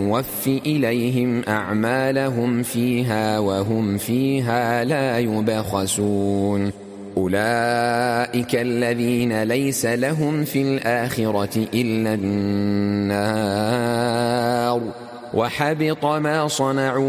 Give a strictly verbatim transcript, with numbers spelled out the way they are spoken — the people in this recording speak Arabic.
نوف إليهم أعمالهم فيها وهم فيها لا يبخسون أولئك الذين ليس لهم في الآخرة إلا النار وحبط ما صنعوا